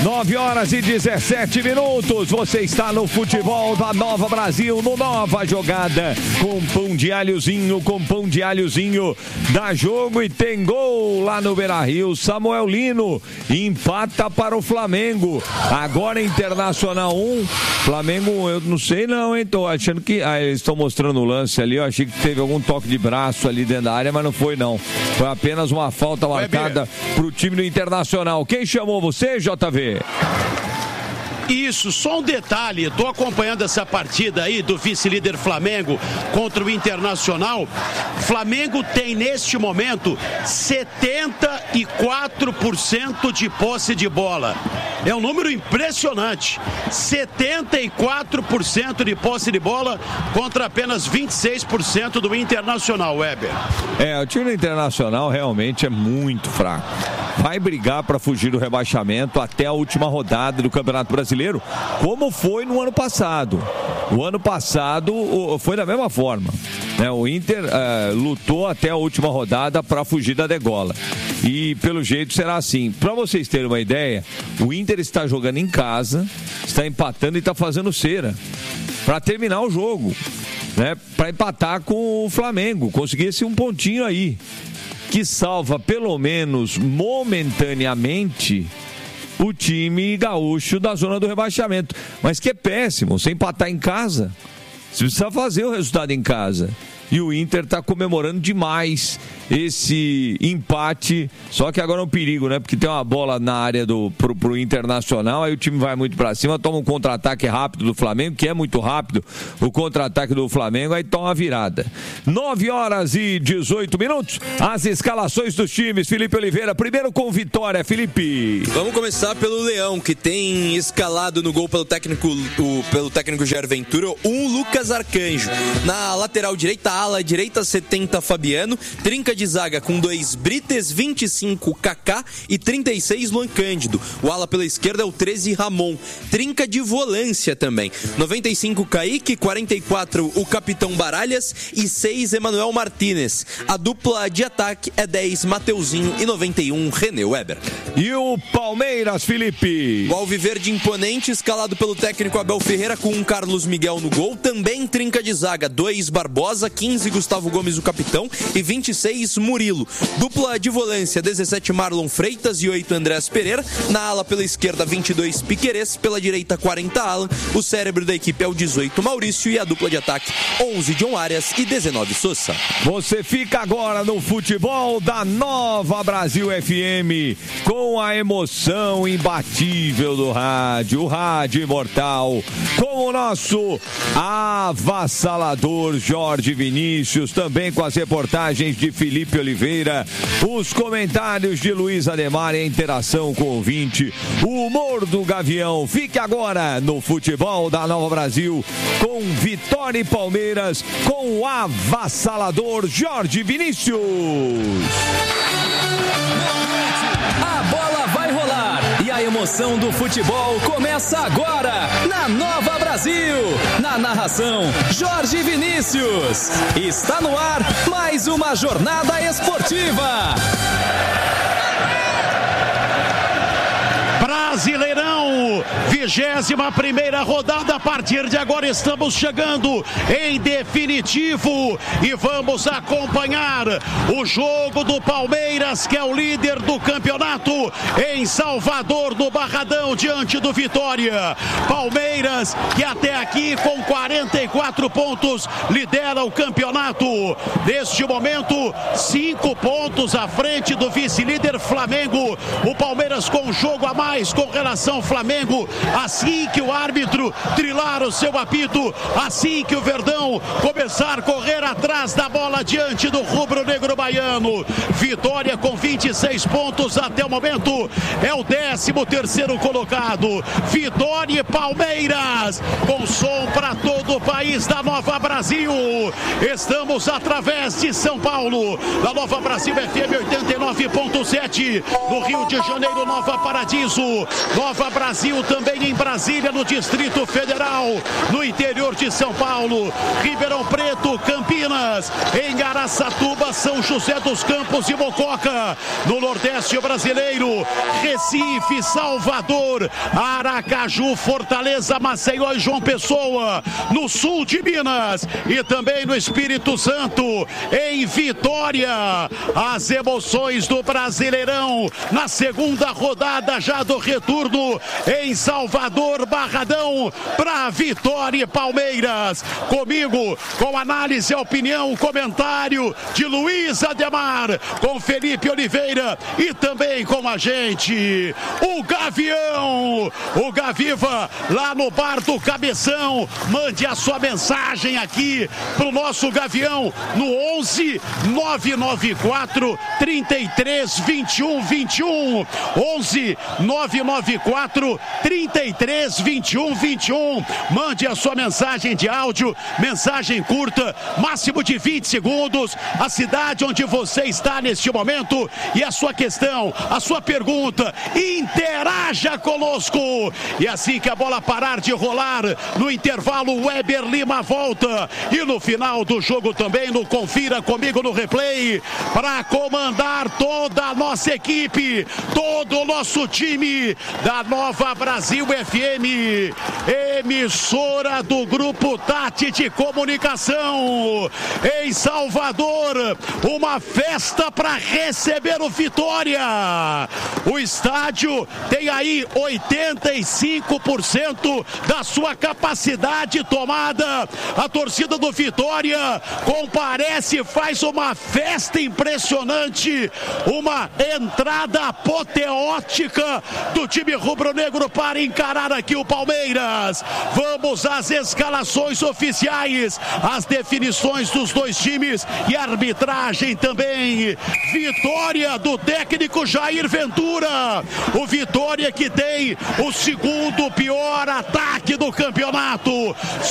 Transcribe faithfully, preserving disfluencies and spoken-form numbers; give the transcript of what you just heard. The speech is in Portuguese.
nove horas e dezessete minutos. Você está no futebol da Nova Brasil, no Nova Jogada, com pão de alhozinho, com pão de alhozinho. Dá jogo e tem gol lá no Beira-Rio. Samuel Lino empata para o Flamengo. Agora Internacional um. Flamengo, eu não sei não, hein? Tô achando que... Ah, eles estão mostrando o lance ali. Eu achei que teve algum toque de braço ali dentro da área, mas não foi não. Foi apenas uma falta marcada para o time do Internacional. Quem chamou você, J V? Isso, só um detalhe, estou acompanhando essa partida aí do vice-líder Flamengo contra o Internacional. Flamengo tem neste momento setenta e quatro por cento de posse de bola. É um número impressionante. setenta e quatro por cento de posse de bola contra apenas vinte e seis por cento do Internacional, Weber. É, o time do Internacional realmente é muito fraco. Vai brigar para fugir do rebaixamento até a última rodada do Campeonato Brasileiro, como foi no ano passado. O ano passado foi da mesma forma, né? O Inter uh, lutou até a última rodada para fugir da degola. E pelo jeito será assim. Para vocês terem uma ideia, o Inter está jogando em casa, está empatando e está fazendo cera para terminar o jogo, né? Para empatar com o Flamengo, conseguir esse um pontinho aí, que salva pelo menos momentaneamente o time gaúcho da zona do rebaixamento. Mas que é péssimo, sem empatar em casa. Você precisa fazer o resultado em casa. E o Inter está comemorando demais esse empate. Só que agora é um perigo, né? Porque tem uma bola na área do pro, pro Internacional, aí o time vai muito para cima, toma um contra-ataque rápido do Flamengo, que é muito rápido o contra-ataque do Flamengo, aí toma uma virada. nove horas e dezoito minutos. As escalações dos times. Felipe Oliveira, primeiro com vitória, Felipe. Vamos começar pelo Leão, que tem escalado no gol pelo técnico, o, pelo técnico Jair Ventura, um Lucas Arcanjo. Na lateral direita, ala direita, setenta Fabiano, trinca de zaga com dois Brites, vinte e cinco Kaká e trinta e seis Luan Cândido. O ala pela esquerda é o treze Ramon, trinca de volância também, noventa e cinco Kaique, quarenta e quatro o capitão Baralhas e seis Emanuel Martínez. A dupla de ataque é dez Mateuzinho e noventa e um René Weber. E o Palmeiras, Felipe? O Alviverde imponente, escalado pelo técnico Abel Ferreira, com um Carlos Miguel no gol, também trinca de zaga, dois Barbosa, quinze Gustavo Gomes o capitão e vinte e seis Murilo. Dupla de volância, dezessete Marlon Freitas e oito Andrés Pereira. Na ala pela esquerda, vinte e dois Piquerez, pela direita quarenta Alan. O cérebro da equipe é o dezoito Maurício e a dupla de ataque onze John Arias e dezenove Sousa. Você fica agora no futebol da Nova Brasil F M com a emoção imbatível do rádio, o rádio imortal, com o nosso avassalador Jorge Vinícius, também com as reportagens de Felipe Oliveira, os comentários de Luiz Ademar e a interação com o ouvinte, o humor do Gavião. Fique agora no futebol da Nova Brasil com Vitória e Palmeiras, com o avassalador Jorge Vinícius. A bola vai rolar e a emoção do futebol começa agora na Nova Brasil. Na narração, Jorge Vinícius. Está no ar mais uma jornada esportiva. Brasileirão, vigésima primeira rodada. A partir de agora estamos chegando em definitivo e vamos acompanhar o jogo do Palmeiras, que é o líder do campeonato, em Salvador, no Barradão, diante do Vitória. Palmeiras, que até aqui com quarenta e quatro pontos lidera o campeonato. Neste momento, cinco pontos à frente do vice-líder Flamengo. O Palmeiras com um jogo a mais com relação ao Flamengo, assim que o árbitro trilar o seu apito, assim que o Verdão começar a correr atrás da bola diante do rubro-negro baiano. Vitória com vinte e seis pontos até o momento, é o décimo terceiro colocado. Vitória e Palmeiras, com som para todo o país da Nova Brasil. Estamos através de São Paulo, da Nova Brasil F M oitenta e nove ponto sete, no Rio de Janeiro, Nova Paradiso, Nova Brasil também também em Brasília, no Distrito Federal, no interior de São Paulo, Ribeirão Preto, Campinas, em Araçatuba, São José dos Campos e Mococa, no Nordeste brasileiro, Recife, Salvador, Aracaju, Fortaleza, Maceió e João Pessoa, no sul de Minas e também no Espírito Santo, em Vitória. As emoções do Brasileirão na segunda rodada já do retorno em Salvador, Barradão, para Vitória e Palmeiras. Comigo, com análise, opinião, comentário de Luiz Ademar, com Felipe Oliveira e também com a gente, o Gavião, o Gaviva, lá no Bar do Cabeção. Mande a sua mensagem aqui pro nosso Gavião no onze nove nove quatro, trinta e três, vinte e um, vinte e um. onze nove nove quatro, trinta e três, vinte e um, vinte e um. Mande a sua mensagem de áudio, mensagem curta, máximo de vinte segundos, a cidade onde você está neste momento e a sua questão, a sua pergunta. Interaja conosco. E assim que a bola parar de rolar, no intervalo, o Weber Lima volta. E no final do jogo também, no Confira Comigo no Replay, para comandar toda a nossa equipe, todo o nosso time da Nova Brasil F M, emissora do Grupo Tati de Comunicação, em Salvador, uma festa para receber o Vitória. O estádio tem aí oitenta e cinco por cento da sua capacidade tomada. A torcida do Vitória comparece, faz uma festa impressionante, uma entrada apoteótica do time rubro-negro para encarar aqui o Palmeiras. Vamos às escalações oficiais, as definições dos dois times e arbitragem também. Vitória do técnico Jair Ventura, o Vitória que tem o segundo pior ataque do campeonato.